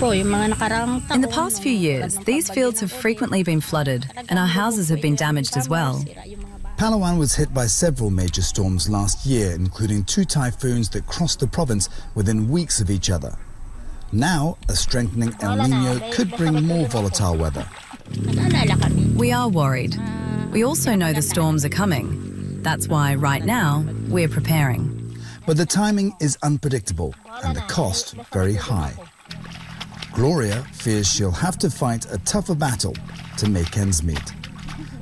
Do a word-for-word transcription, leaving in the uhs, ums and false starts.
In the past few years, these fields have frequently been flooded and our houses have been damaged as well. Palawan was hit by several major storms last year, including two typhoons that crossed the province within weeks of each other. Now, a strengthening El Niño could bring more volatile weather. We are worried. We also know the storms are coming. That's why, right now, we're preparing. But the timing is unpredictable and the cost very high. Gloria fears she'll have to fight a tougher battle to make ends meet.